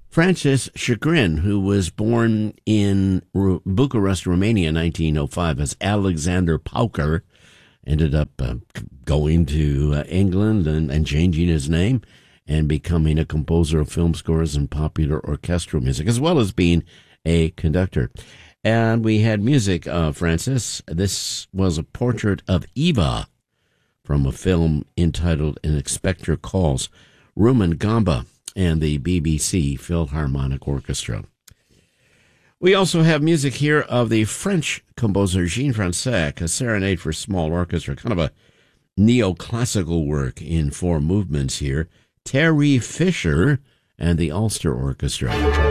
Francis Chagrin, who was born in Bucharest, Romania in 1905 as Alexander Pauker, ended up going to England and changing his name and becoming a composer of film scores and popular orchestral music, as well as being a conductor. And we had music, Francis. This was a portrait of Eva from a film entitled An Inspector Calls, Rumen Gamba and the BBC Philharmonic Orchestra. We also have music here of the French composer Jean Fransac, a serenade for small orchestra, kind of a neoclassical work in 4 movements here. Terry Fisher and the Ulster Orchestra.